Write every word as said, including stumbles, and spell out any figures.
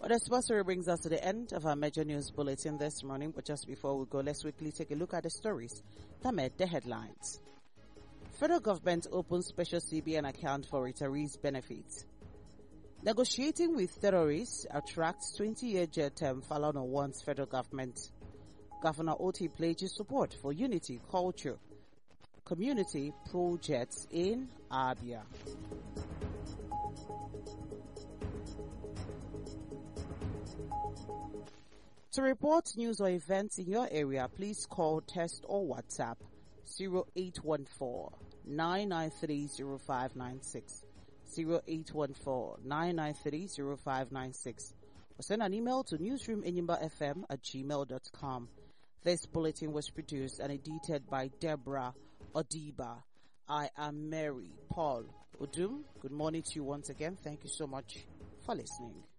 Well, the sports story brings us to the end of our major news bulletin this morning. But just before we go, let's quickly take a look at the stories that made the headlines. Federal government opens special C B N account for retirees' benefits. Negotiating with terrorists attracts twenty-year jail term Falana wants federal government. Governor Oti pledges support for unity, culture, community projects in Abia. To report news or events in your area, please call, text, or WhatsApp zero eight one four, nine nine three, zero five nine six, zero eight one four, nine nine three, zero five nine six, or send an email to newsroom enyimba f m at gmail dot com. This bulletin was produced and edited by Deborah Odiba. I am Mary Paul Odum. Good morning to you once again. Thank you so much for listening.